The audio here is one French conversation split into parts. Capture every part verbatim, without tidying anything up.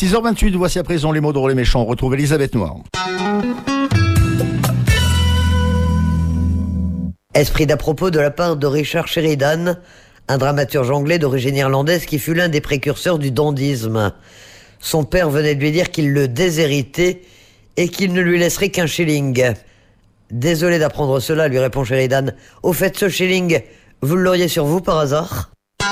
six heures vingt-huit, voici à présent les mots drôles et méchants. On retrouve Elisabeth Noir. Esprit d'à propos de la part de Richard Sheridan, un dramaturge anglais d'origine irlandaise qui fut l'un des précurseurs du dandysme. Son père venait de lui dire qu'il le déshéritait et qu'il ne lui laisserait qu'un shilling. Désolé d'apprendre cela, lui répond Sheridan. Au fait, ce shilling, vous l'auriez sur vous par hasard ?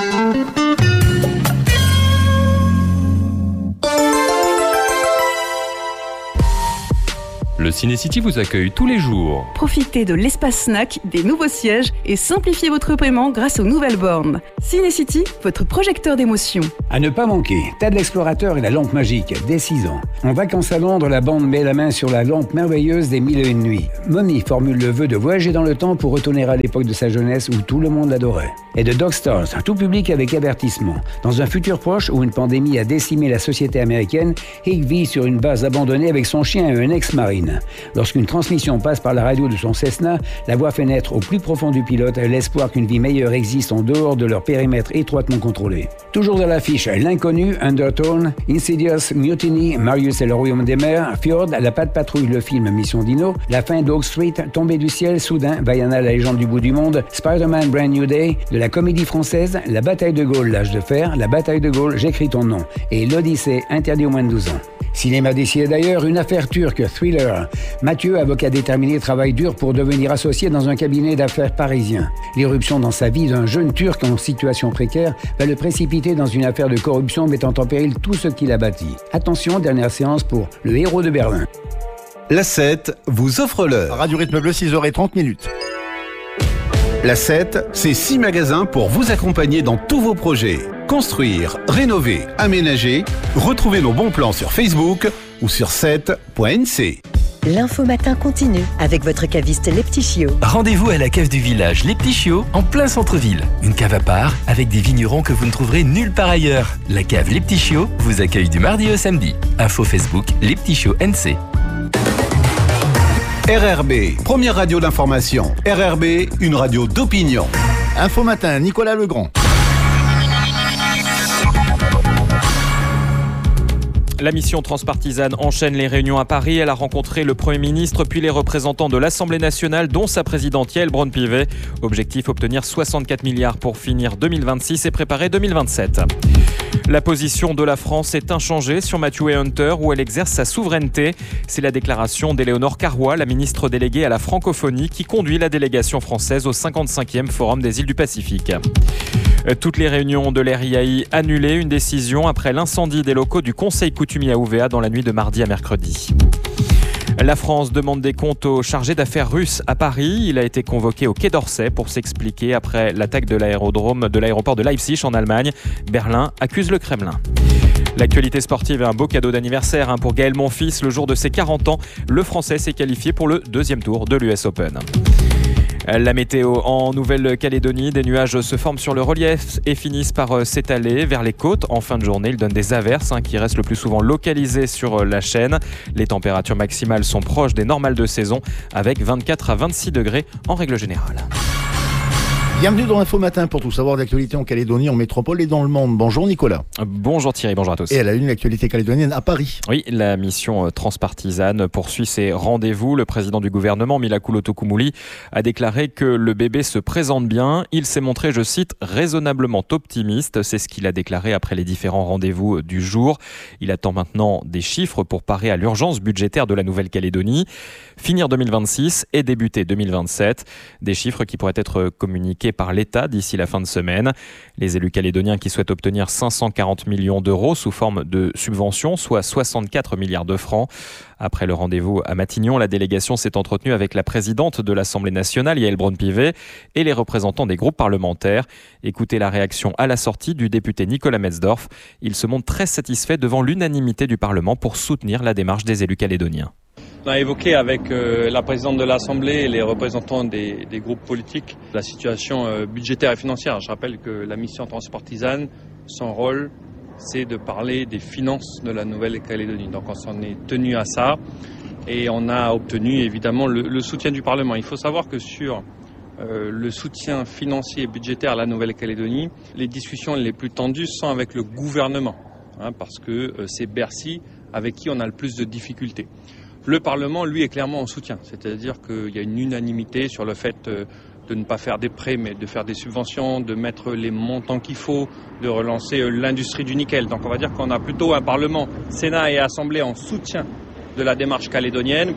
Le Ciné-City vous accueille tous les jours. Profitez de l'espace snack, des nouveaux sièges et simplifiez votre paiement grâce aux nouvelles bornes. Ciné-City, votre projecteur d'émotion. À ne pas manquer, Tad l'explorateur et la lampe magique, dès six ans. En vacances à Londres, la bande met la main sur la lampe merveilleuse des mille et une nuits. Mommy formule le vœu de voyager dans le temps pour retourner à l'époque de sa jeunesse où tout le monde l'adorait. Et de Dog Stars, tout public avec avertissement. Dans un futur proche où une pandémie a décimé la société américaine, Hick vit sur une base abandonnée avec son chien et un ex-marine. Lorsqu'une transmission passe par la radio de son Cessna, la voix fait naître au plus profond du pilote l'espoir qu'une vie meilleure existe en dehors de leur périmètre étroitement contrôlé. Toujours à l'affiche, L'inconnu, Undertone, Insidious, Mutiny, Marius et le royaume des mers, Fjord, La Patte Patrouille, le film Mission Dino, La fin d'Oak Street, Tombée du ciel, Soudain, Vaiana, la légende du bout du monde, Spider-Man, Brand New Day, de la comédie française, La bataille de Gaulle, l'âge de fer, La bataille de Gaulle, J'écris ton nom, et L'Odyssée, interdit aux moins de douze ans. Cinéma d'ici et d'ailleurs, une affaire turque, Thriller. Mathieu, avocat déterminé, travaille dur pour devenir associé dans un cabinet d'affaires parisien. L'irruption dans sa vie d'un jeune Turc en situation précaire va le précipiter dans une affaire de corruption mettant en péril tout ce qu'il a bâti. Attention, dernière séance pour Le héros de Berlin. La sept vous offre l'heure. Radio Rythme Bleu, six heures trente minutes. La sept, c'est six magasins pour vous accompagner dans tous vos projets. Construire, rénover, aménager. Retrouvez nos bons plans sur Facebook ou sur sept point n c. L'info matin continue avec votre caviste Les Petits Chiots. Rendez-vous à la cave du village Les Petits Chiots en plein centre-ville. Une cave à part avec des vignerons que vous ne trouverez nulle part ailleurs. La cave Les Petits Chiots vous accueille du mardi au samedi. Info Facebook Les Petits Chiots N C. R R B, première radio d'information. R R B, une radio d'opinion. Info matin, Nicolas Legrand. La mission transpartisane enchaîne les réunions à Paris. Elle a rencontré le Premier ministre puis les représentants de l'Assemblée nationale, dont sa présidente Yaël Braun-Pivet. Objectif, obtenir soixante-quatre milliards pour finir deux mille vingt-six et préparer deux mille vingt-sept. La position de la France est inchangée sur Matthew et Hunter, où elle exerce sa souveraineté. C'est la déclaration d'Éléonore Carrois, la ministre déléguée à la francophonie, qui conduit la délégation française au cinquante-cinquième Forum des îles du Pacifique. Toutes les réunions de l'R I A I annulées, une décision après l'incendie des locaux du Conseil coutumier à Ouvéa dans la nuit de mardi à mercredi. La France demande des comptes au chargé d'affaires russe à Paris. Il a été convoqué au Quai d'Orsay pour s'expliquer après l'attaque de l'aérodrome de l'aéroport de Leipzig en Allemagne. Berlin accuse le Kremlin. L'actualité sportive est un beau cadeau d'anniversaire hein, pour Gaël Monfils. Le jour de ses quarante ans, le Français s'est qualifié pour le deuxième tour de l'U S Open. La météo en Nouvelle-Calédonie, des nuages se forment sur le relief et finissent par s'étaler vers les côtes. En fin de journée, ils donnent des averses hein, qui restent le plus souvent localisées sur la chaîne. Les températures maximales sont proches des normales de saison avec vingt-quatre à vingt-six degrés en règle générale. Bienvenue dans Info Matin pour tout savoir d'actualité en Calédonie, en métropole et dans le monde. Bonjour Nicolas. Bonjour Thierry, bonjour à tous. Et à la une, l'actualité calédonienne à Paris. Oui, la mission transpartisane poursuit ses rendez-vous. Le président du gouvernement, Mila Kulotokumuli, a déclaré que le bébé se présente bien. Il s'est montré, je cite, raisonnablement optimiste. C'est ce qu'il a déclaré après les différents rendez-vous du jour. Il attend maintenant des chiffres pour parer à l'urgence budgétaire de la Nouvelle-Calédonie. Finir deux mille vingt-six et débuter deux mille vingt-sept. Des chiffres qui pourraient être communiqués par l'État d'ici la fin de semaine. Les élus calédoniens qui souhaitent obtenir cinq cent quarante millions d'euros sous forme de subventions, soit soixante-quatre milliards de francs. Après le rendez-vous à Matignon, la délégation s'est entretenue avec la présidente de l'Assemblée nationale, Yaël Braun-Pivet, et les représentants des groupes parlementaires. Écoutez la réaction à la sortie du député Nicolas Metzdorf. Il se montre très satisfait devant l'unanimité du Parlement pour soutenir la démarche des élus calédoniens. On a évoqué avec euh, la présidente de l'Assemblée et les représentants des, des groupes politiques la situation euh, budgétaire et financière. Je rappelle que la mission transpartisane, son rôle, c'est de parler des finances de la Nouvelle-Calédonie. Donc on s'en est tenu à ça et on a obtenu évidemment le, le soutien du Parlement. Il faut savoir que sur euh, le soutien financier et budgétaire à la Nouvelle-Calédonie, les discussions les plus tendues sont avec le gouvernement. hein, parce que euh, c'est Bercy avec qui on a le plus de difficultés. Le Parlement, lui, est clairement en soutien, c'est-à-dire qu'il y a une unanimité sur le fait euh, de ne pas faire des prêts, mais de faire des subventions, de mettre les montants qu'il faut, de relancer euh, l'industrie du nickel. Donc on va dire qu'on a plutôt un Parlement, Sénat et Assemblée en soutien de la démarche calédonienne,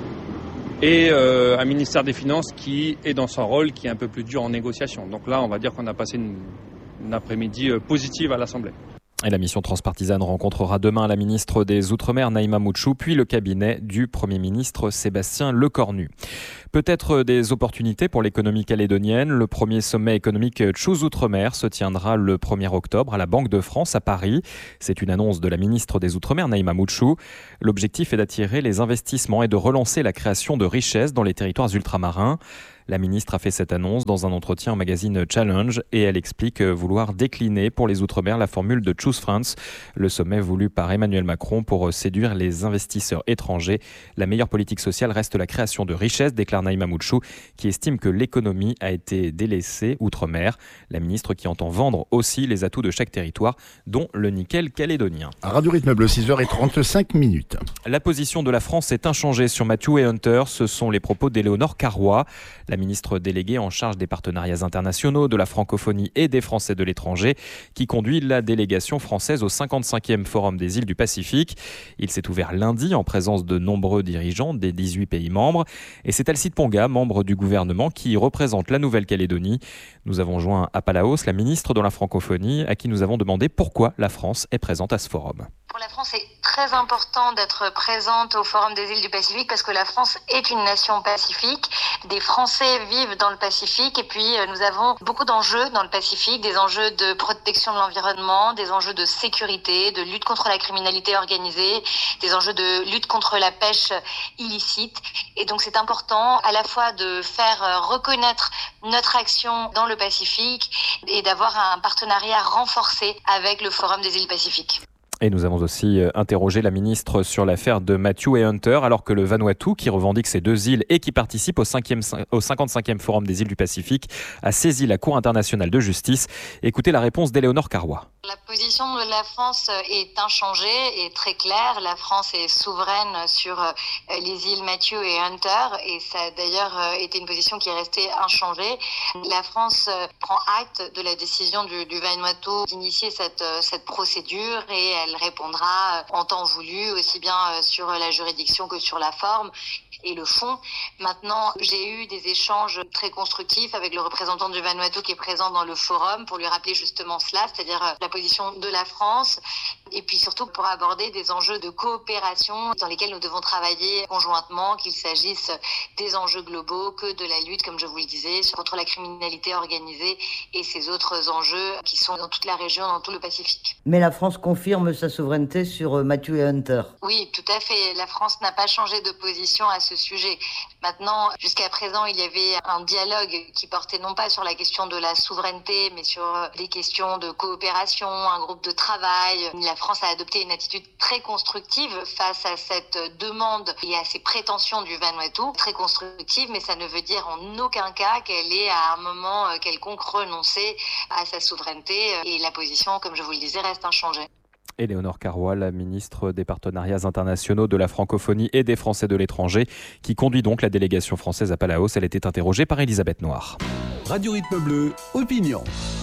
et euh, un ministère des Finances qui est dans son rôle, qui est un peu plus dur en négociation. Donc là, on va dire qu'on a passé une, une après-midi euh, positive à l'Assemblée. Et la mission transpartisane rencontrera demain la ministre des Outre-mer Naïma Moutchou, puis le cabinet du Premier ministre Sébastien Lecornu. Peut-être des opportunités pour l'économie calédonienne. Le premier sommet économique Choose Outre-mer se tiendra le premier octobre à la Banque de France à Paris. C'est une annonce de la ministre des Outre-mer Naïma Moutchou. L'objectif est d'attirer les investissements et de relancer la création de richesses dans les territoires ultramarins. La ministre a fait cette annonce dans un entretien au magazine Challenge et elle explique vouloir décliner pour les Outre-mer la formule de Choose France, le sommet voulu par Emmanuel Macron pour séduire les investisseurs étrangers. La meilleure politique sociale reste la création de richesses, déclare Naïma Moutchou, qui estime que l'économie a été délaissée Outre-mer. La ministre qui entend vendre aussi les atouts de chaque territoire, dont le nickel calédonien. Radio Rythme Bleu, six heures trente-cinq minutes. La position de la France est inchangée sur Matthew et Hunter. Ce sont les propos d'Éléonore Carrois. La ministre déléguée en charge des partenariats internationaux, de la francophonie et des Français de l'étranger, qui conduit la délégation française au cinquante-cinquième Forum des îles du Pacifique. Il s'est ouvert lundi en présence de nombreux dirigeants des dix-huit pays membres. Et c'est Alcide Ponga, membre du gouvernement, qui représente la Nouvelle-Calédonie. Nous avons joint à Palaos la ministre de la francophonie, à qui nous avons demandé pourquoi la France est présente à ce forum. Pour la France, c'est très important d'être présente au Forum des îles du Pacifique parce que la France est une nation pacifique. Des Français vivent dans le Pacifique et puis nous avons beaucoup d'enjeux dans le Pacifique, des enjeux de protection de l'environnement, des enjeux de sécurité, de lutte contre la criminalité organisée, des enjeux de lutte contre la pêche illicite. Et donc c'est important à la fois de faire reconnaître notre action dans le Pacifique et d'avoir un partenariat renforcé avec le Forum des îles Pacifiques. Et nous avons aussi interrogé la ministre sur l'affaire de Matthew et Hunter, alors que le Vanuatu, qui revendique ces deux îles et qui participe au, cinquième, au cinquante-cinquième Forum des îles du Pacifique, a saisi la Cour internationale de justice. Écoutez la réponse d'Éléonore Carrois. La position de la France est inchangée et très claire. La France est souveraine sur les îles Matthew et Hunter et ça a d'ailleurs été une position qui est restée inchangée. La France prend acte de la décision du, du Vanuatu d'initier cette, cette procédure et elle répondra en temps voulu, aussi bien sur la juridiction que sur la forme et le fond. Maintenant, j'ai eu des échanges très constructifs avec le représentant du Vanuatu qui est présent dans le forum pour lui rappeler justement cela, c'est-à-dire la position de la France et puis surtout pour aborder des enjeux de coopération dans lesquels nous devons travailler conjointement, qu'il s'agisse des enjeux globaux que de la lutte, comme je vous le disais, contre la criminalité organisée et ces autres enjeux qui sont dans toute la région, dans tout le Pacifique. Mais la France confirme sa souveraineté sur Matthew et Hunter. Oui, tout à fait. La France n'a pas changé de position à ce sujet. Maintenant, jusqu'à présent, il y avait un dialogue qui portait non pas sur la question de la souveraineté, mais sur des questions de coopération, un groupe de travail. La France a adopté une attitude très constructive face à cette demande et à ces prétentions du Vanuatu. Très constructive, mais ça ne veut dire en aucun cas qu'elle ait à un moment quelconque renoncé à sa souveraineté. Et la position, comme je vous le disais, reste inchangée. Éléonore Carrois, la ministre des Partenariats internationaux, de la francophonie et des Français de l'étranger, qui conduit donc la délégation française à Palaos. Elle était interrogée par Elisabeth Noir. Radio Rythme Bleu, opinion.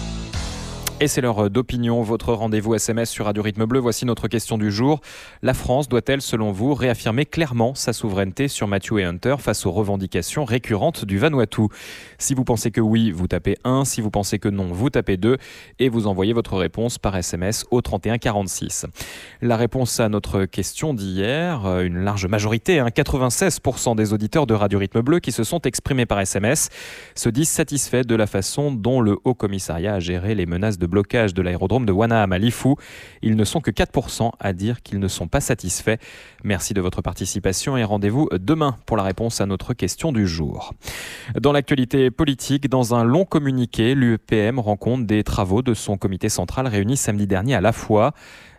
Et c'est l'heure d'opinion, votre rendez-vous S M S sur Radio Rythme Bleu. Voici notre question du jour. La France doit-elle, selon vous, réaffirmer clairement sa souveraineté sur Matthew et Hunter face aux revendications récurrentes du Vanuatu ? Si vous pensez que oui, vous tapez un. Si vous pensez que non, vous tapez deux. Et vous envoyez votre réponse par S M S au trente et un quarante-six. La réponse à notre question d'hier, une large majorité, hein, quatre-vingt-seize pour cent des auditeurs de Radio Rythme Bleu qui se sont exprimés par S M S, se disent satisfaits de la façon dont le Haut Commissariat a géré les menaces de blocage de l'aérodrome de Wanaam à Lifou. Ils ne sont que quatre pour cent à dire qu'ils ne sont pas satisfaits. Merci de votre participation et rendez-vous demain pour la réponse à notre question du jour. Dans l'actualité politique, dans un long communiqué, l'U P M rend compte des travaux de son comité central réuni samedi dernier à La Foix.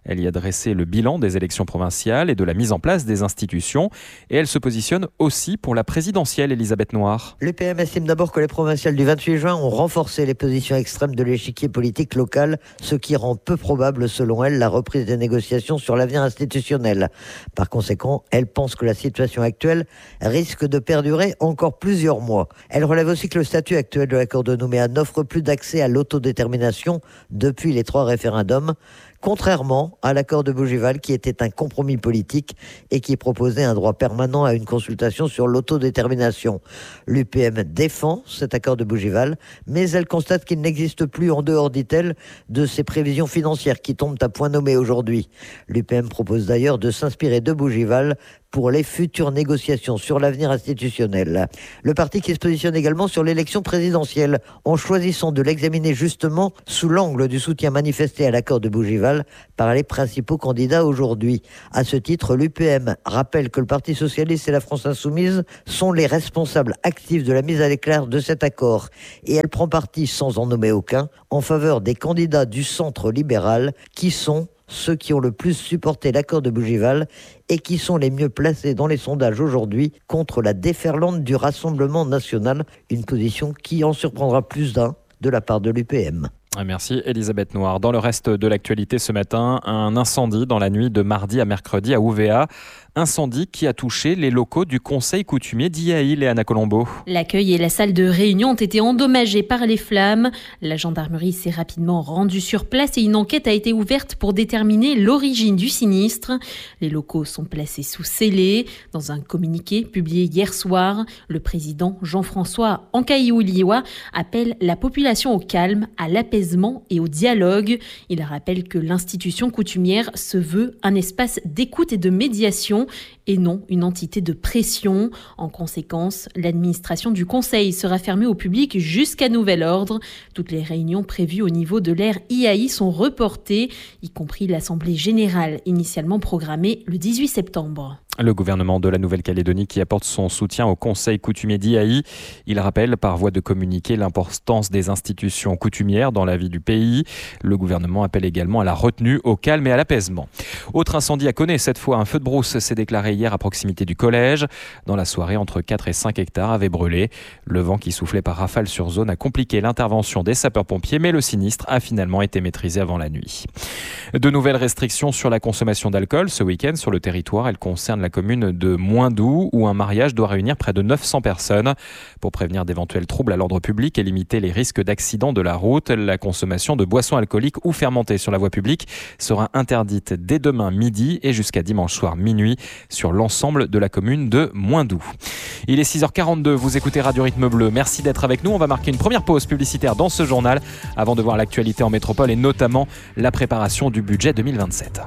Elle y a dressé le bilan des élections provinciales et de la mise en place des institutions. Et elle se positionne aussi pour la présidentielle, Elisabeth Noir. L'U P M estime d'abord que les provinciales du vingt-huit juin ont renforcé les positions extrêmes de l'échiquier politique local, ce qui rend peu probable, selon elle, la reprise des négociations sur l'avenir institutionnel. Par conséquent, elle pense que la situation actuelle risque de perdurer encore plusieurs mois. Elle relève aussi que le statut actuel de l'accord de Nouméa n'offre plus d'accès à l'autodétermination depuis les trois référendums, contrairement à l'accord de Bougival qui était un compromis politique et qui proposait un droit permanent à une consultation sur l'autodétermination. L'U P M défend cet accord de Bougival, mais elle constate qu'il n'existe plus en dehors, dit-elle, de ses prévisions financières qui tombent à point nommé aujourd'hui. L'U P M propose d'ailleurs de s'inspirer de Bougival pour les futures négociations sur l'avenir institutionnel. Le parti qui se positionne également sur l'élection présidentielle, en choisissant de l'examiner justement sous l'angle du soutien manifesté à l'accord de Bougival par les principaux candidats aujourd'hui. À ce titre, l'U P M rappelle que le Parti socialiste et la France insoumise sont les responsables actifs de la mise à l'écart de cet accord. Et elle prend parti, sans en nommer aucun, en faveur des candidats du centre libéral qui sont ceux qui ont le plus supporté l'accord de Bougival et qui sont les mieux placés dans les sondages aujourd'hui contre la déferlante du Rassemblement national, une position qui en surprendra plus d'un de la part de l'U P M. Merci Elisabeth Noir. Dans le reste de l'actualité ce matin, un incendie dans la nuit de mardi à mercredi à Ouvéa. Incendie qui a touché les locaux du conseil coutumier d'Iaï, Léana Colombo. L'accueil et la salle de réunion ont été endommagés par les flammes. La gendarmerie s'est rapidement rendue sur place et une enquête a été ouverte pour déterminer l'origine du sinistre. Les locaux sont placés sous scellé. Dans un communiqué publié hier soir, le président Jean-François Ancaïouliwa appelle la population au calme, à l'apaisement et au dialogue. Il rappelle que l'institution coutumière se veut un espace d'écoute et de médiation et non une entité de pression. En conséquence, l'administration du conseil sera fermée au public jusqu'à nouvel ordre. Toutes les réunions prévues au niveau de l'aire Ihaï sont reportées, y compris l'Assemblée générale initialement programmée le dix-huit septembre. Le gouvernement de la Nouvelle-Calédonie qui apporte son soutien au conseil coutumier d'Ihaï. Il rappelle par voie de communiqué l'importance des institutions coutumières dans la vie du pays. Le gouvernement appelle également à la retenue, au calme et à l'apaisement. Autre incendie à Koné, cette fois un feu de brousse s'est déclaré hier à proximité du collège. Dans la soirée, entre quatre et cinq hectares avaient brûlé. Le vent qui soufflait par rafale sur zone a compliqué l'intervention des sapeurs-pompiers, mais le sinistre a finalement été maîtrisé avant la nuit. De nouvelles restrictions sur la consommation d'alcool ce week-end sur le territoire. Elles concernent la commune de Moindou où un mariage doit réunir près de neuf cents personnes. Pour prévenir d'éventuels troubles à l'ordre public et limiter les risques d'accidents de la route, la consommation de boissons alcooliques ou fermentées sur la voie publique sera interdite dès demain midi et jusqu'à dimanche soir minuit sur l'ensemble de la commune de Moindou. Il est six heures quarante-deux, vous écoutez Radio Rythme Bleu. Merci d'être avec nous. On va marquer une première pause publicitaire dans ce journal avant de voir l'actualité en métropole et notamment la préparation du budget deux mille vingt-sept.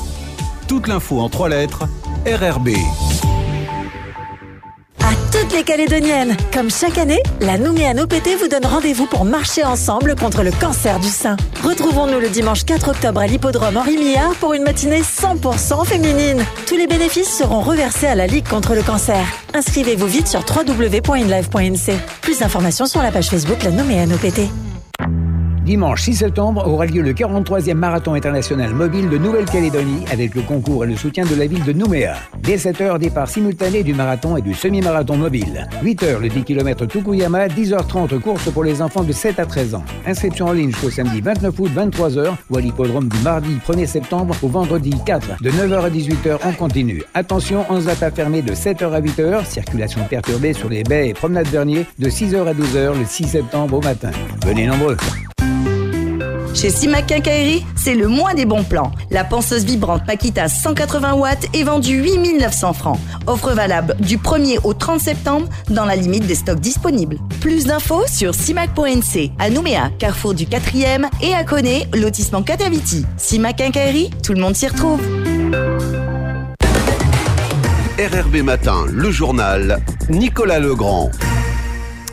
Toute l'info en trois lettres, R R B. À toutes les Calédoniennes, comme chaque année, la Nouméa O P T vous donne rendez-vous pour marcher ensemble contre le cancer du sein. Retrouvons-nous le dimanche quatre octobre à l'hippodrome Henri Millard pour une matinée cent pour cent féminine. Tous les bénéfices seront reversés à la Ligue contre le cancer. Inscrivez-vous vite sur w w w point inlive point n c. Plus d'informations sur la page Facebook La Nouméa O P T. Dimanche six septembre aura lieu le quarante-troisième Marathon international mobile de Nouvelle-Calédonie avec le concours et le soutien de la ville de Nouméa. Dès sept heures, départ simultané du marathon et du semi-marathon mobile. huit heures, le dix kilomètres Tukuyama, dix heures trente, course pour les enfants de sept à treize ans. Inscription en ligne jusqu'au samedi vingt-neuf août, vingt-trois heures, ou à l'hippodrome du mardi premier septembre au vendredi quatre, de neuf heures à dix-huit heures en continu. Attention, Anzata fermé de sept heures à huit heures, circulation perturbée sur les baies et promenades Vernier de six heures à douze heures le six septembre au matin. Venez nombreux. Chez Simac Quincaillerie, c'est le mois des bons plans. La ponceuse vibrante Makita cent quatre-vingts watts est vendue huit mille neuf cents francs. Offre valable du premier au trente septembre dans la limite des stocks disponibles. Plus d'infos sur simac point n c, à Nouméa, carrefour du quatrième et à Koné, lotissement Kataviti. Simac Quincaillerie, tout le monde s'y retrouve. R R B Matin, le journal, Nicolas Legrand.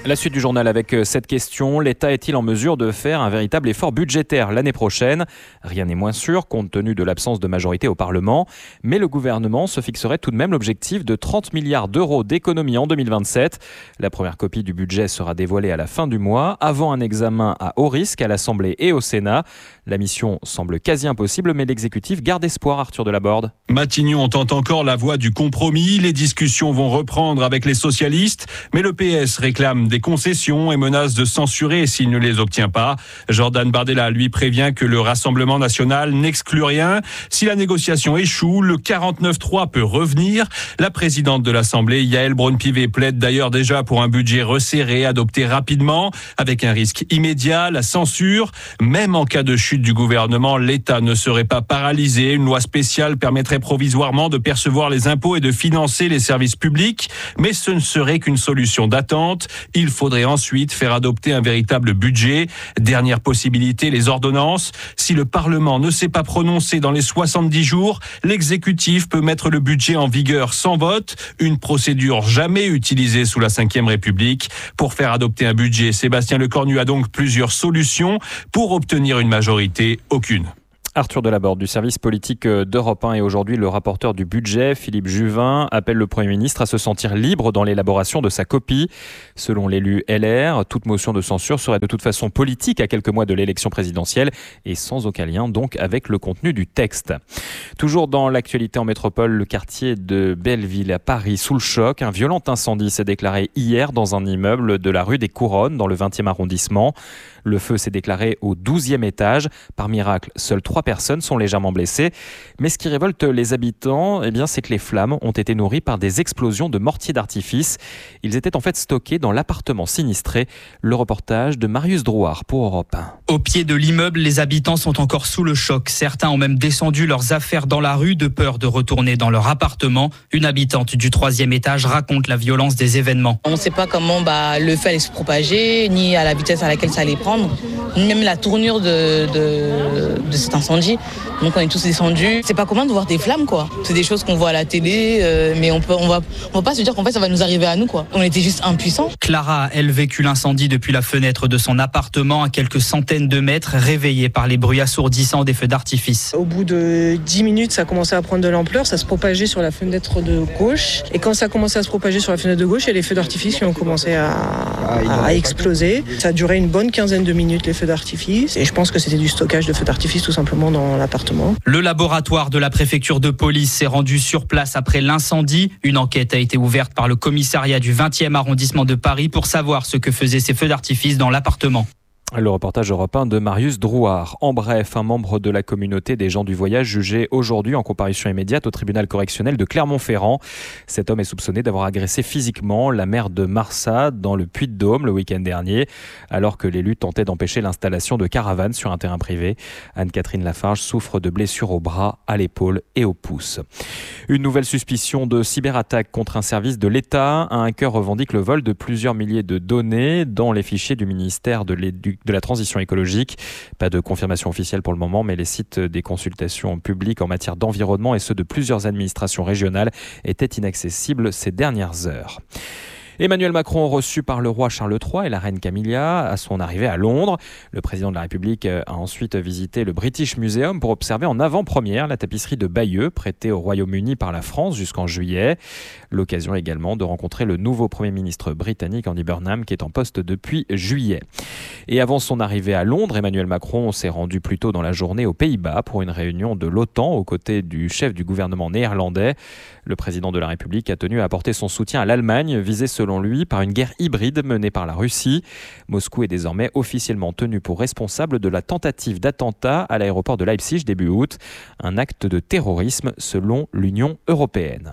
La suite du journal avec cette question. L'État est-il en mesure de faire un véritable effort budgétaire l'année prochaine ? Rien n'est moins sûr compte tenu de l'absence de majorité au Parlement. Mais le gouvernement se fixerait tout de même l'objectif de trente milliards d'euros d'économie en deux mille vingt-sept. La première copie du budget sera dévoilée à la fin du mois, avant un examen à haut risque à l'Assemblée et au Sénat. La mission semble quasi impossible, mais l'exécutif garde espoir, Arthur Delaborde. Matignon entend encore la voix du compromis. Les discussions vont reprendre avec les socialistes, mais le P S réclame des concessions et menace de censurer s'il ne les obtient pas. Jordan Bardella, lui, prévient que le Rassemblement national n'exclut rien. Si la négociation échoue, le quarante-neuf trois peut revenir. La présidente de l'Assemblée, Yaël Braun-Pivet, plaide d'ailleurs déjà pour un budget resserré, adopté rapidement, avec un risque immédiat, la censure. Même en cas de chute du gouvernement, l'État ne serait pas paralysé. Une loi spéciale permettrait provisoirement de percevoir les impôts et de financer les services publics. Mais ce ne serait qu'une solution d'attente. Il faudrait ensuite faire adopter un véritable budget. Dernière possibilité, les ordonnances. Si le Parlement ne s'est pas prononcé dans les soixante-dix jours, l'exécutif peut mettre le budget en vigueur sans vote. Une procédure jamais utilisée sous la cinquième République. Pour faire adopter un budget, Sébastien Lecornu a donc plusieurs solutions. Pour obtenir une majorité, aucune. Arthur Delaborde du service politique d'Europe un et aujourd'hui le rapporteur du budget, Philippe Juvin, appelle le Premier ministre à se sentir libre dans l'élaboration de sa copie. Selon l'élu L R, toute motion de censure serait de toute façon politique à quelques mois de l'élection présidentielle et sans aucun lien donc avec le contenu du texte. Toujours dans l'actualité en métropole, le quartier de Belleville à Paris sous le choc. Un violent incendie s'est déclaré hier dans un immeuble de la rue des Couronnes dans le vingtième arrondissement. Le feu s'est déclaré au douzième étage. Par miracle, seules trois personnes sont légèrement blessées. Mais ce qui révolte les habitants, eh bien, c'est que les flammes ont été nourries par des explosions de mortiers d'artifice. Ils étaient en fait stockés dans l'appartement sinistré. Le reportage de Marius Drouard pour Europe un. Au pied de l'immeuble, les habitants sont encore sous le choc. Certains ont même descendu leurs affaires dans la rue de peur de retourner dans leur appartement. Une habitante du troisième étage raconte la violence des événements. On ne sait pas comment bah, le feu allait se propager, ni à la vitesse à laquelle ça allait prendre. Même la tournure de, de, de cet incendie. Donc on est tous descendus. C'est pas commun de voir des flammes, quoi. C'est des choses qu'on voit à la télé, euh, mais on peut, on va, on va pas se dire qu'en fait ça va nous arriver à nous, quoi. On était juste impuissants. Clara a, elle, vécu l'incendie depuis la fenêtre de son appartement à quelques centaines de mètres, réveillée par les bruits assourdissants des feux d'artifice. Au bout de dix minutes, ça a commencé à prendre de l'ampleur, ça se propageait sur la fenêtre de gauche. Et quand ça a commencé à se propager sur la fenêtre de gauche, il y a les feux d'artifice qui ont commencé à, à, à exploser. Ça a duré une bonne quinzaine de minutes, les feux d'artifice. Et je pense que c'était du stockage de feux d'artifice tout simplement dans l'appartement. Le laboratoire de la préfecture de police s'est rendu sur place après l'incendie. Une enquête a été ouverte par le commissariat du vingtième arrondissement de Paris pour savoir ce que faisaient ces feux d'artifice dans l'appartement. Le reportage Europe un de Marius Drouard. En bref, un membre de la communauté des gens du voyage jugé aujourd'hui en comparution immédiate au tribunal correctionnel de Clermont-Ferrand. Cet homme est soupçonné d'avoir agressé physiquement la maire de Marsat dans le Puy-de-Dôme le week-end dernier, alors que l'élu tentait d'empêcher l'installation de caravanes sur un terrain privé. Anne-Catherine Lafarge souffre de blessures au bras, à l'épaule et au pouce. Une nouvelle suspicion de cyberattaque contre un service de l'État. Un hacker revendique le vol de plusieurs milliers de données dans les fichiers du ministère de l'éducation de la transition écologique. Pas de confirmation officielle pour le moment, mais les sites des consultations publiques en matière d'environnement et ceux de plusieurs administrations régionales étaient inaccessibles ces dernières heures. Emmanuel Macron reçu par le roi Charles trois et la reine Camilla à son arrivée à Londres. Le président de la République a ensuite visité le British Museum pour observer en avant-première la tapisserie de Bayeux prêtée au Royaume-Uni par la France jusqu'en juillet. L'occasion également de rencontrer le nouveau Premier ministre britannique Andy Burnham qui est en poste depuis juillet. Et avant son arrivée à Londres, Emmanuel Macron s'est rendu plus tôt dans la journée aux Pays-Bas pour une réunion de l'OTAN aux côtés du chef du gouvernement néerlandais. Le président de la République a tenu à apporter son soutien à l'Allemagne, visée selon lui par une guerre hybride menée par la Russie. Moscou est désormais officiellement tenu pour responsable de la tentative d'attentat à l'aéroport de Leipzig début août, un acte de terrorisme selon l'Union européenne.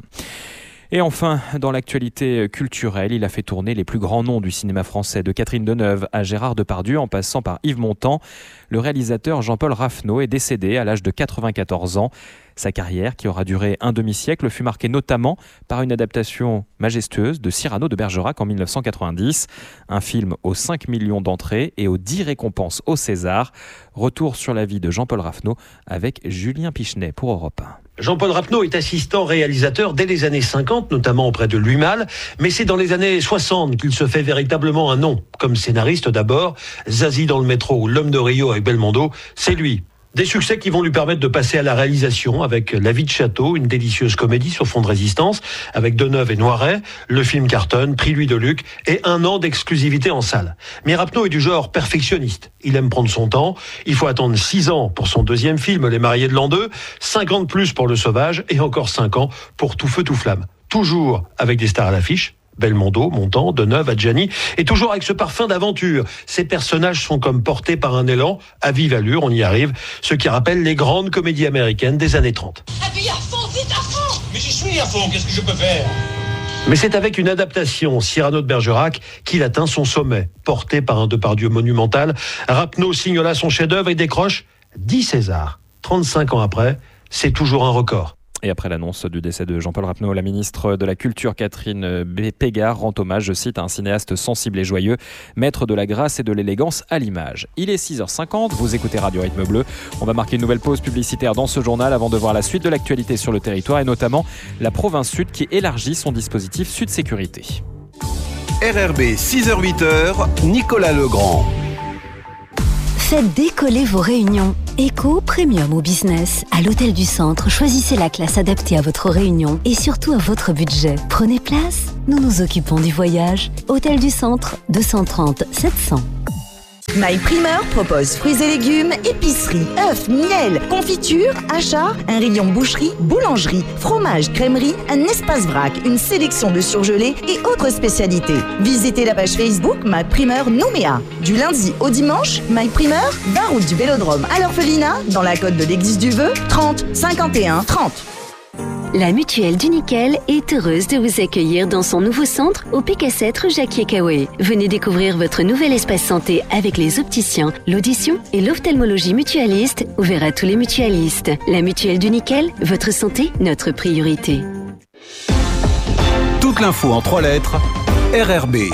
Et enfin, dans l'actualité culturelle, il a fait tourner les plus grands noms du cinéma français, de Catherine Deneuve à Gérard Depardieu, en passant par Yves Montand. Le réalisateur Jean-Paul Raffaneau est décédé à l'âge de quatre-vingt-quatorze ans. Sa carrière, qui aura duré un demi-siècle, fut marquée notamment par une adaptation majestueuse de Cyrano de Bergerac en dix-neuf cent quatre-vingt-dix. Un film aux cinq millions d'entrées et aux dix récompenses au César. Retour sur la vie de Jean-Paul Raffaneau avec Julien Pichenet pour Europe un. Jean-Paul Rapneau est assistant réalisateur dès les années cinquante, notamment auprès de Louis Malle, mais c'est dans les années soixante qu'il se fait véritablement un nom. Comme scénariste d'abord, Zazie dans le métro ou L'homme de Rio avec Belmondo, c'est lui. Des succès qui vont lui permettre de passer à la réalisation avec La vie de château, une délicieuse comédie sur fond de résistance, avec Deneuve et Noiret, le film cartonne, prix Louis Deluc et un an d'exclusivité en salle. Mais Rapneau est du genre perfectionniste. Il aime prendre son temps. Il faut attendre six ans pour son deuxième film, Les mariés de l'an deux, cinq ans de plus pour Le sauvage et encore cinq ans pour Tout feu, tout flamme. Toujours avec des stars à l'affiche. Belmondo, Montand, Deneuve, Adjani, et toujours avec ce parfum d'aventure. Ces personnages sont comme portés par un élan à vive allure, on y arrive, ce qui rappelle les grandes comédies américaines des années trente. Appuie à fond, vite à fond. Mais j'y suis à fond, qu'est-ce que je peux faire? Mais c'est avec une adaptation, Cyrano de Bergerac, qu'il atteint son sommet. Porté par un Depardieu monumental, Rapneau signe là son chef-d'œuvre et décroche dix Césars. trente-cinq ans après, c'est toujours un record. Et après l'annonce du décès de Jean-Paul Rapneau, la ministre de la Culture, Catherine Pégard, rend hommage, je cite, à un cinéaste sensible et joyeux, maître de la grâce et de l'élégance à l'image. Il est six heures cinquante, vous écoutez Radio Rythme Bleu. On va marquer une nouvelle pause publicitaire dans ce journal avant de voir la suite de l'actualité sur le territoire et notamment la province Sud qui élargit son dispositif Sud Sécurité. R R B, six heures huit, Nicolas Legrand. Faites décoller vos réunions. Éco, Premium ou Business. À l'Hôtel du Centre, choisissez la classe adaptée à votre réunion et surtout à votre budget. Prenez place, nous nous occupons du voyage. Hôtel du Centre, deux cent trente sept cents. My Primeur propose fruits et légumes, épicerie, œufs, miel, confiture, achats, un rayon boucherie, boulangerie, fromage, crèmerie, un espace vrac, une sélection de surgelés et autres spécialités. Visitez la page Facebook My Primeur Nouméa. Du lundi au dimanche, My Primeur, vingt route du Vélodrome à l'Orphelinat, dans la côte de l'Église du Vœu, trente cinquante et un trente. La Mutuelle du Nickel est heureuse de vous accueillir dans son nouveau centre au P K sept rue Jacques-Yekawé. Venez découvrir votre nouvel espace santé avec les opticiens, l'audition et l'ophtalmologie mutualiste, ouvert à tous les mutualistes. La Mutuelle du Nickel, votre santé, notre priorité. Toute l'info en trois lettres, R R B.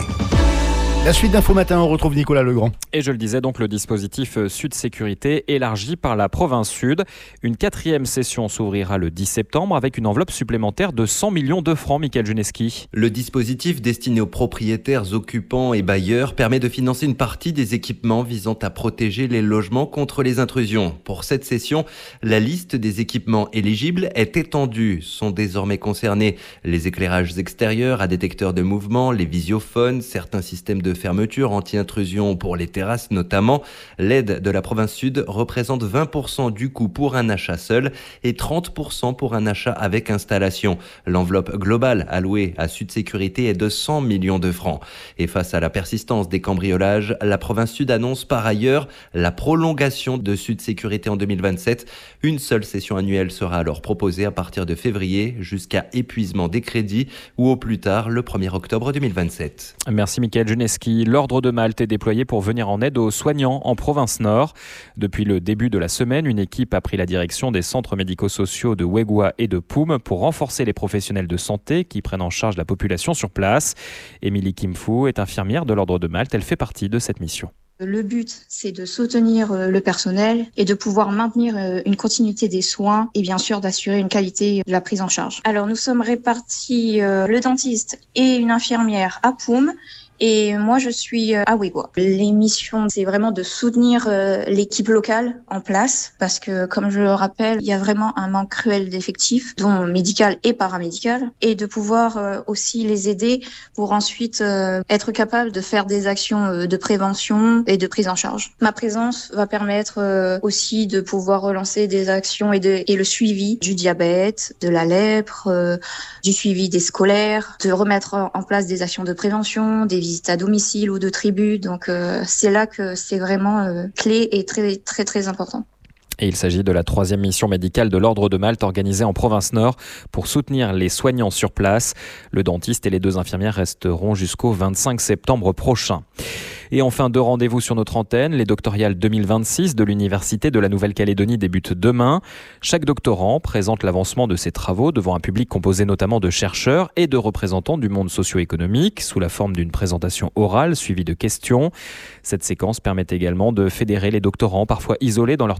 La suite d'Info Matin, on retrouve Nicolas Legrand. Et je le disais, donc le dispositif Sud Sécurité élargi par la province Sud. Une quatrième session s'ouvrira le dix septembre avec une enveloppe supplémentaire de cent millions de francs, Michael Juneski. Le dispositif destiné aux propriétaires, occupants et bailleurs permet de financer une partie des équipements visant à protéger les logements contre les intrusions. Pour cette session, la liste des équipements éligibles est étendue. Sont désormais concernés les éclairages extérieurs à détecteurs de mouvement, les visiophones, certains systèmes de fermeture anti-intrusion pour les terrasses notamment. L'aide de la province Sud représente vingt pour cent du coût pour un achat seul et trente pour cent pour un achat avec installation. L'enveloppe globale allouée à Sud Sécurité est de cent millions de francs. Et face à la persistance des cambriolages, la province Sud annonce par ailleurs la prolongation de Sud Sécurité en deux mille vingt-sept. Une seule session annuelle sera alors proposée à partir de février jusqu'à épuisement des crédits ou au plus tard le premier octobre deux mille vingt-sept. Merci Michael Juneski. L'Ordre de Malte est déployé pour venir en aide aux soignants en province Nord. Depuis le début de la semaine, une équipe a pris la direction des centres médico-sociaux de Wegwa et de Poum pour renforcer les professionnels de santé qui prennent en charge la population sur place. Émilie Kimfou est infirmière de l'Ordre de Malte. Elle fait partie de cette mission. Le but, c'est de soutenir le personnel et de pouvoir maintenir une continuité des soins et bien sûr d'assurer une qualité de la prise en charge. Alors nous sommes répartis le dentiste et une infirmière à Poum. Et moi, je suis à Wegwa. Les missions, c'est vraiment de soutenir euh, l'équipe locale en place parce que, comme je le rappelle, il y a vraiment un manque cruel d'effectifs, dont médical et paramédical, et de pouvoir euh, aussi les aider pour ensuite euh, être capable de faire des actions euh, de prévention et de prise en charge. Ma présence va permettre euh, aussi de pouvoir relancer des actions et, de, et le suivi du diabète, de la lèpre, euh, du suivi des scolaires, de remettre en place des actions de prévention, des visites à domicile ou de tribu. Donc euh, c'est là que c'est vraiment euh, clé et très très très important. Et il s'agit de la troisième mission médicale de l'Ordre de Malte organisée en province Nord pour soutenir les soignants sur place. Le dentiste et les deux infirmières resteront jusqu'au vingt-cinq septembre prochain. Et enfin, deux rendez-vous sur notre antenne. Les doctorales deux mille vingt-six de l'Université de la Nouvelle-Calédonie débutent demain. Chaque doctorant présente l'avancement de ses travaux devant un public composé notamment de chercheurs et de représentants du monde socio-économique sous la forme d'une présentation orale suivie de questions. Cette séquence permet également de fédérer les doctorants parfois isolés dans leurs travaux et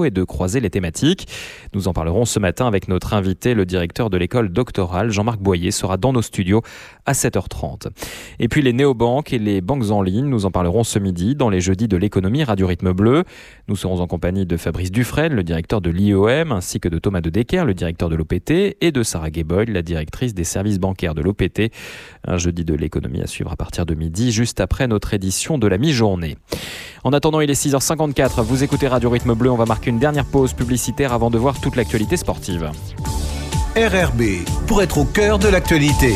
et de croiser les thématiques. Nous en parlerons ce matin avec notre invité, le directeur de l'école doctorale, Jean-Marc Boyer, sera dans nos studios à sept heures trente. Et puis les néobanques et les banques en ligne, nous en parlerons ce midi dans les jeudis de l'économie Radio Rythme Bleu. Nous serons en compagnie de Fabrice Dufresne, le directeur de l'I O M, ainsi que de Thomas de Decker, le directeur de l'O P T, et de Sarah Gayboy, la directrice des services bancaires de l'O P T. Un jeudi de l'économie à suivre à partir de midi, juste après notre édition de la mi-journée. En attendant, il est six heures cinquante-quatre, vous écoutez Radio Rythme Bleu, on va marquer une dernière pause publicitaire avant de voir toute l'actualité sportive. R R B, pour être au cœur de l'actualité.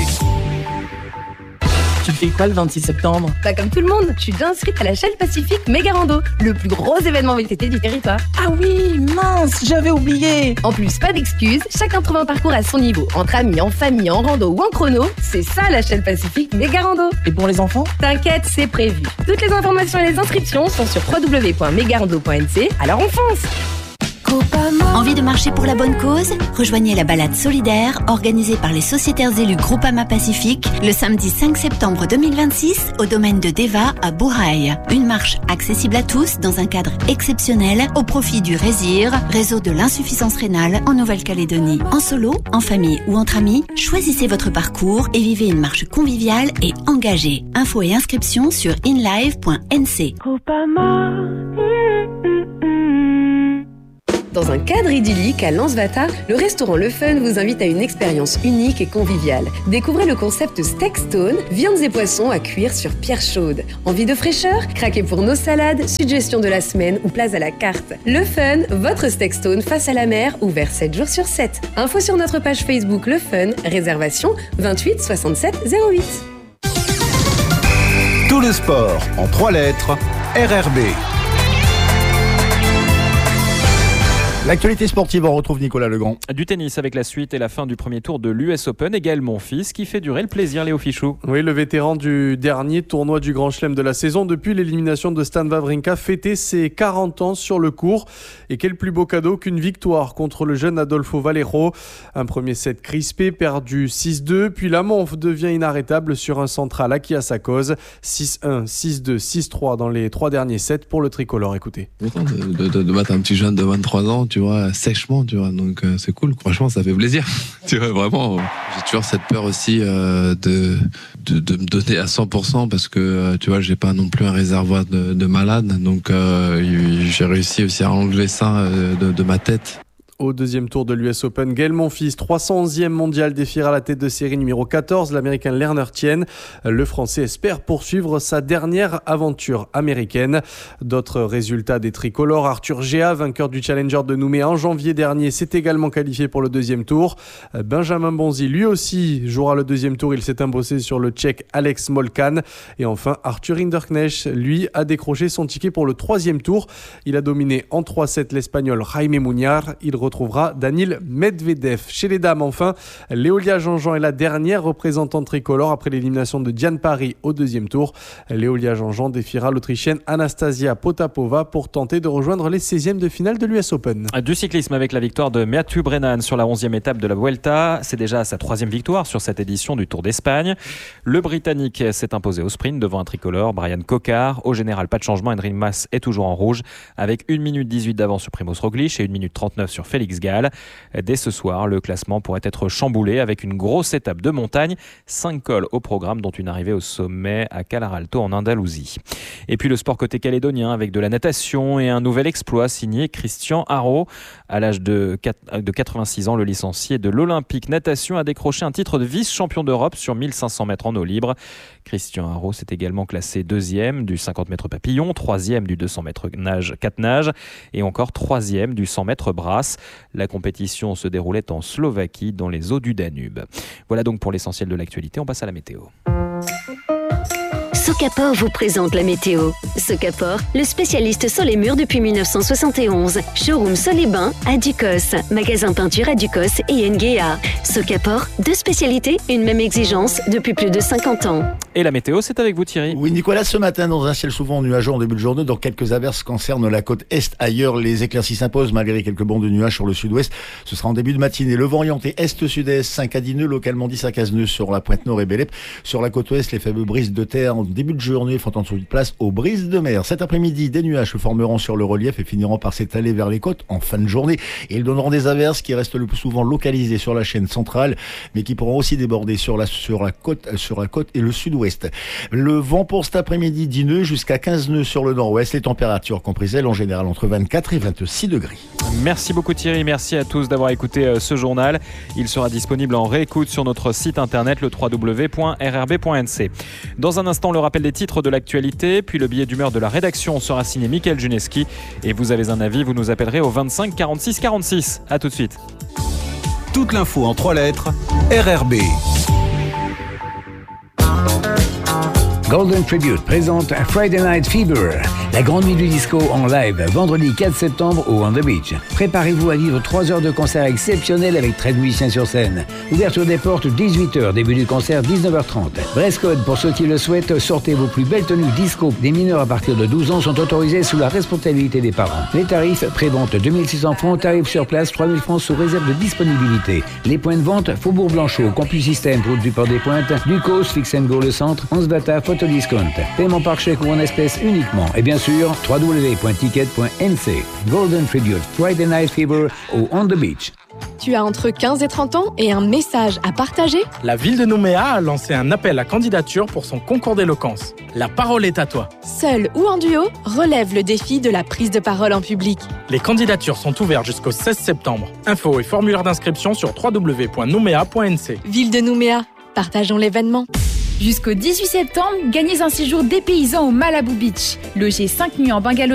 Tu fais quoi le vingt-six septembre? Pas comme tout le monde, je suis déjà inscrite à la chaîne Pacifique Méga Rando, le plus gros événement V T T du territoire. Ah oui, mince, j'avais oublié. En plus, pas d'excuses, chacun trouve un parcours à son niveau, entre amis, en famille, en rando ou en chrono. C'est ça la chaîne Pacifique Méga Rando. Et pour les enfants? T'inquiète, c'est prévu. Toutes les informations et les inscriptions sont sur w w w point megarando point n c. Alors on fonce! Envie de marcher pour la bonne cause? Rejoignez la balade solidaire organisée par les sociétaires élus Groupama Pacifique le samedi cinq septembre deux mille vingt-six au domaine de Deva à Bourail. Une marche accessible à tous dans un cadre exceptionnel au profit du RÉSIR, réseau de l'insuffisance rénale en Nouvelle-Calédonie. En solo, en famille ou entre amis, choisissez votre parcours et vivez une marche conviviale et engagée. Infos et inscriptions sur inlive point n c. Groupama. Dans un cadre idyllique à Lansvata, le restaurant Le Fun vous invite à une expérience unique et conviviale. Découvrez le concept Steak Stone, viandes et poissons à cuire sur pierre chaude. Envie de fraîcheur? Craquez pour nos salades, suggestions de la semaine ou plats à la carte. Le Fun, votre Steak Stone face à la mer, ouvert sept jours sur sept. Info sur notre page Facebook Le Fun, réservation vingt-huit soixante-sept zéro huit. Tout le sport en trois lettres, R R B. L'actualité sportive, on retrouve Nicolas Legrand. Du tennis avec la suite et la fin du premier tour de l'U S Open et Gaël Monfils qui fait durer le plaisir, Léo Fichou. Oui, le vétéran du dernier tournoi du Grand Chelem de la saison depuis l'élimination de Stan Wawrinka fêtait ses quarante ans sur le court. Et quel plus beau cadeau qu'une victoire contre le jeune Adolfo Valero. Un premier set crispé, perdu six deux, puis la Monf devient inarrêtable sur un central acquis à sa cause. six un, six deux, six trois dans les trois derniers sets pour le tricolore. Écoutez. Content de, de, de battre un petit jeune de vingt-trois ans, tu vois, sèchement, tu vois, donc euh, c'est cool, franchement ça fait plaisir, tu vois, vraiment. J'ai toujours cette peur aussi euh, de, de, de me donner à cent pour cent parce que, euh, tu vois, j'ai pas non plus un réservoir de, de malade, donc euh, j'ai réussi aussi à enlever ça euh, de, de ma tête. Au deuxième tour de l'U S Open, Gaël Monfils, trois cent onzième mondial, défiera la tête de série numéro quatorze, l'américain Lerner Tien. Le français espère poursuivre sa dernière aventure américaine. D'autres résultats des tricolores, Arthur Géa, vainqueur du Challenger de Nouméa en janvier dernier, s'est également qualifié pour le deuxième tour. Benjamin Bonzi, lui aussi, jouera le deuxième tour. Il s'est imposé sur le Tchèque Alex Molkan. Et enfin, Arthur Hinderknecht, lui, a décroché son ticket pour le troisième tour. Il a dominé en trois sept l'Espagnol Jaime Muñar. Il retrouvera Daniil Medvedev. Chez les dames, enfin, Léolia Jean-Jean est la dernière représentante tricolore après l'élimination de Diane Parry au deuxième tour. Léolia Jean-Jean défiera l'Autrichienne Anastasia Potapova pour tenter de rejoindre les seizièmes de finale de l'U S Open. Du cyclisme avec la victoire de Mathieu Brennan sur la onzième étape de la Vuelta. C'est déjà sa troisième victoire sur cette édition du Tour d'Espagne. Le Britannique s'est imposé au sprint devant un tricolore, Brian Cocard. Au général, pas de changement. Henry Mas est toujours en rouge avec une minute dix-huit d'avance sur Primoz Roglic et une minute trente-neuf sur Félix Gall. Dès ce soir, le classement pourrait être chamboulé avec une grosse étape de montagne. Cinq cols au programme, dont une arrivée au sommet à Calaralto en Andalousie. Et puis le sport côté calédonien avec de la natation et un nouvel exploit signé Christian Haro. À l'âge de quatre-vingt-six ans, le licencié de l'Olympique Natation a décroché un titre de vice-champion d'Europe sur mille cinq cents mètres en eau libre. Christian Haro s'est également classé deuxième du cinquante mètres papillon, troisième du deux cents mètres nage quatre nages et encore troisième du cent mètres brasse. La compétition se déroulait en Slovaquie dans les eaux du Danube. Voilà donc pour l'essentiel de l'actualité. On passe à la météo. Socapor vous présente la météo. Socapor, le spécialiste sol et murs depuis mille neuf cent soixante et onze. Showroom sol et bain à Ducos. Magasin peinture à Ducos et Nguea. Socapor, deux spécialités, une même exigence depuis plus de cinquante ans. Et la météo, c'est avec vous Thierry. Oui Nicolas, ce matin dans un ciel souvent nuageux en début de journée, donc quelques averses concernent la côte est. Ailleurs, les éclaircies s'imposent malgré quelques bancs de nuages sur le sud-ouest. Ce sera en début de matinée. Le vent orienté est-sud-est, cinq à dix nœuds, localement dix à quinze nœuds sur la pointe nord et Bélep. Sur la côte ouest, les faibles brises de terre en début de journée font ensuite place aux brises de mer. Cet après-midi, des nuages se formeront sur le relief et finiront par s'étaler vers les côtes en fin de journée. Et ils donneront des averses qui restent le plus souvent localisées sur la chaîne centrale, mais qui pourront aussi déborder sur la, sur la côte, sur la côte et le sud-ouest. Le vent pour cet après-midi, dix nœuds jusqu'à quinze nœuds sur le nord-ouest. Les températures comprises, elles, en général, entre vingt-quatre et vingt-six degrés. Merci beaucoup Thierry, merci à tous d'avoir écouté ce journal. Il sera disponible en réécoute sur notre site internet, le w w w point r r b point n c. Dans un instant, le rappel des titres de l'actualité, puis le billet d'humeur de la rédaction sera signé Mickaël Juneski. Et vous avez un avis, vous nous appellerez au vingt-cinq quarante-six quarante-six. A tout de suite. Toute l'info en trois lettres, R R B. Golden Tribute présente Friday Night Fever, la grande nuit du disco en live, vendredi quatre septembre au On The Beach. Préparez-vous à vivre trois heures de concert exceptionnel avec treize musiciens sur scène. Ouverture des portes dix-huit heures, début du concert dix-neuf heures trente. Dress code pour ceux qui le souhaitent, sortez vos plus belles tenues disco. Des mineurs à partir de douze ans sont autorisés sous la responsabilité des parents. Les tarifs, pré-vente deux mille six cents francs, tarifs sur place trois mille francs sous réserve de disponibilité. Les points de vente, Faubourg Blanchot, Campus Système, route du Port des Pointes, Ducos, Fix and Go le centre, Ansbata, Photo Discount. Paiement par chèque ou en espèces uniquement. Et bien sûr, w w w point ticket point n c. Golden Tribute Friday Night Fever au On The Beach. Tu as entre quinze et trente ans et un message à partager ? La ville de Nouméa a lancé un appel à candidature pour son concours d'éloquence. La parole est à toi. Seul ou en duo, relève le défi de la prise de parole en public. Les candidatures sont ouvertes jusqu'au seize septembre. Infos et formulaire d'inscription sur w w w point nouméa point n c. Ville de Nouméa, partageons l'événement. Jusqu'au dix-huit septembre, gagnez un séjour dépaysant au Malibu Beach. Logez cinq nuits en bungalow